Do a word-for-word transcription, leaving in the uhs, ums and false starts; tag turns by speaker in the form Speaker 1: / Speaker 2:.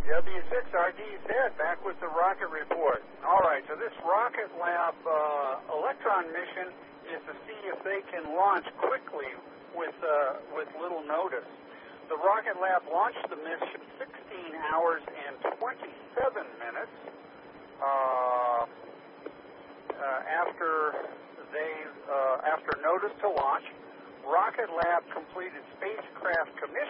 Speaker 1: W six R D Z, back with the rocket report. All right, so this Rocket Lab uh, Electron mission is to see if they can launch quickly with uh, with little notice. The Rocket Lab launched the mission sixteen hours and twenty-seven minutes uh, uh, after they uh, after notice to launch. Rocket Lab completed spacecraft commission